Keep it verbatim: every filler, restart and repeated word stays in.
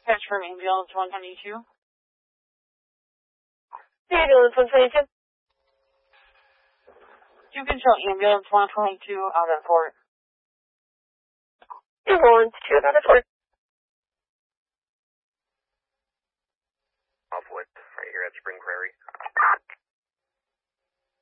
Catch from ambulance one twenty-two. Ambulance one twenty-two. You can show ambulance one twenty-two out of port. Ambulance two out of port. Off with, right here at Spring Prairie.